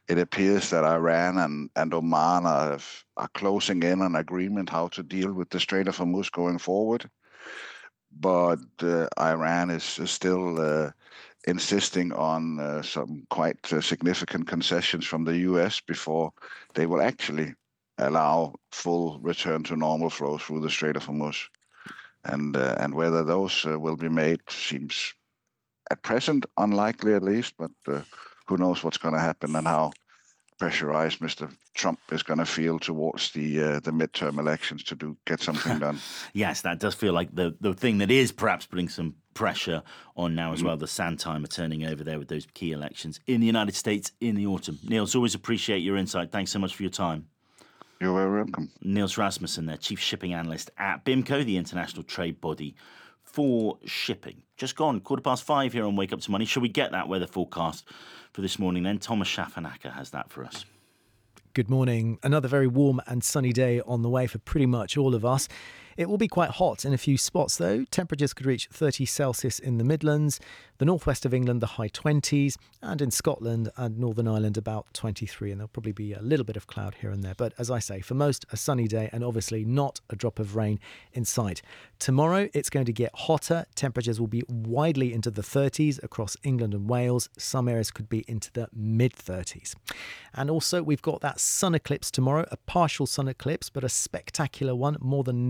it appears that Iran and Oman are closing in on agreement how to deal with the Strait of Hormuz going forward. But Iran is still insisting on some quite significant concessions from the U.S. before they will actually allow full return to normal flow through the Strait of Hormuz. And whether those will be made seems at present unlikely, at least. But who knows what's going to happen and how pressurized Mr. Trump is going to feel towards the midterm elections to get something done. Yes, that does feel like the thing that is perhaps putting some pressure on now as Mhm. well. The sand timer turning over there with those key elections in the United States in the autumn. Niels, always appreciate your insight. Thanks so much for your time. You're very welcome. Niels Rasmussen, their chief shipping analyst at BIMCO, the international trade body for shipping. Just gone, 5:15 here on Wake Up to Money. Shall we get that weather forecast for this morning then? Thomas Schaffernacker has that for us. Good morning. Another very warm and sunny day on the way for pretty much all of us. It will be quite hot in a few spots though. Temperatures could reach 30 Celsius in the Midlands, the northwest of England the high 20s, and in Scotland and Northern Ireland about 23, and there'll probably be a little bit of cloud here and there. But as I say, for most a sunny day and obviously not a drop of rain in sight. Tomorrow it's going to get hotter. Temperatures will be widely into the 30s across England and Wales. Some areas could be into the mid 30s. And also we've got that sun eclipse tomorrow, a partial sun eclipse, but a spectacular one, more than